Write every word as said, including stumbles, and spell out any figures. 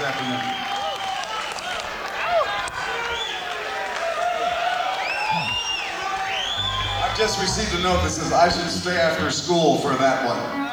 afternoon. I've just received a note that says I should stay after school for that one.